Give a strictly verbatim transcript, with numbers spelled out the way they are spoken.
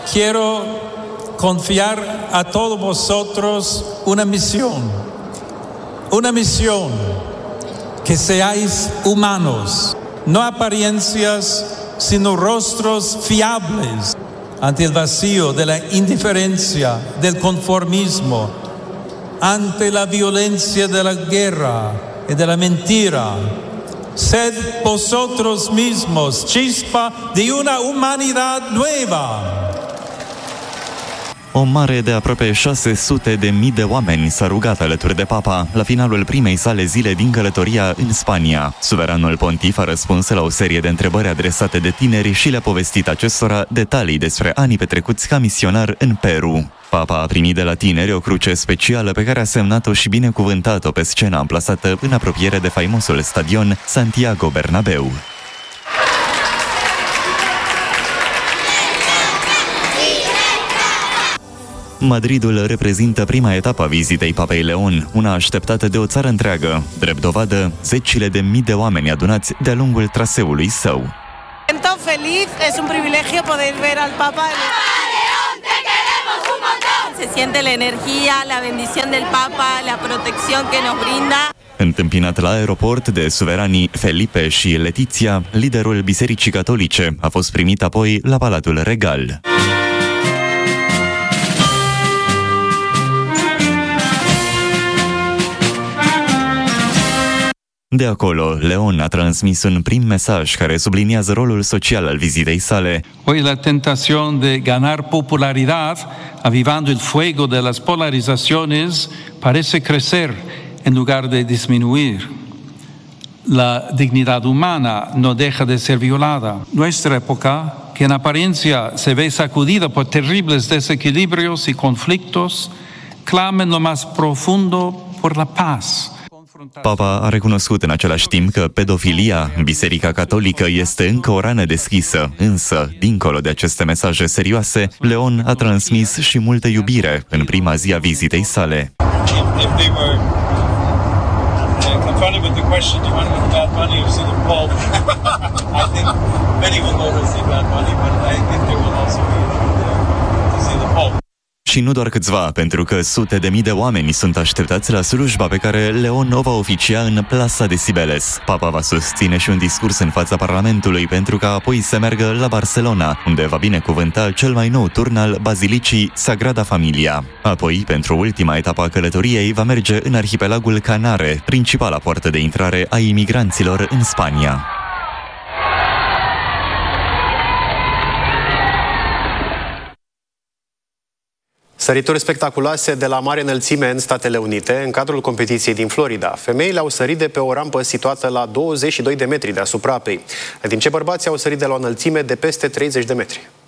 quiero confiar a todos vosotros una misión, una misión, que seáis humanos, no apariencias, sino rostros fiables ante el vacío de la indiferencia, del conformismo, ante la violencia de la guerra y de la mentira. Sed vosotros mismos chispa de una humanidad nueva. O mare de aproape șase sute de mii de oameni s-a rugat alături de Papa la finalul primei sale zile din călătoria în Spania. Suveranul pontif a răspuns la o serie de întrebări adresate de tineri și le-a povestit acestora detalii despre anii petrecuți ca misionar în Peru. Papa a primit de la tineri o cruce specială pe care a semnat-o și binecuvântat-o pe scena amplasată în apropiere de faimosul stadion Santiago Bernabéu. Madridul reprezintă prima etapă a vizitei Papei Leon, una așteptată de o țară întreagă. Drept dovadă, zecile de mii de oameni adunați de-a lungul traseului său. Siento feliz, es un privilegio poder ver al Papa. León, te queremos un montón. Se siente la energía, la bendición del Papa, la protección que nos brinda. Întâmpinat la aeroport de suveranii Felipe și Letizia, liderul Bisericii Catolice a fost primit apoi la Palatul Regal. De acolo, León a transmis un prim mesaj care subliniază rolul social al vizitei sale. Hoy la tentación de ganar popularidad, avivando el fuego de las polarizaciones, parece crecer en lugar de disminuir. La dignidad humana no deja de ser violada. Nuestra época, que en apariencia se ve sacudida por terribles desequilibrios y conflictos, clama en lo más profundo por la paz. Papa a recunoscut în același timp că pedofilia în Biserica Catolică este încă o rană deschisă, însă, dincolo de aceste mesaje serioase, Leon a transmis și multă iubire în prima zi a vizitei sale. Și nu doar câțiva, pentru că sute de mii de oameni sunt așteptați la slujba pe care Leon o va oficia în Plaza de Cibeles. Papa va susține și un discurs în fața Parlamentului pentru ca apoi să meargă la Barcelona, unde va binecuvânta cel mai nou turn al Bazilicii Sagrada Familia. Apoi, pentru ultima etapă a călătoriei, va merge în arhipelagul Canare, principala poartă de intrare a imigranților în Spania. Sărituri spectaculoase de la mare înălțime în Statele Unite, în cadrul competiției din Florida. Femeile au sărit de pe o rampă situată la douăzeci și doi de metri deasupra apei, în timp ce bărbații au sărit de la o înălțime de peste treizeci de metri.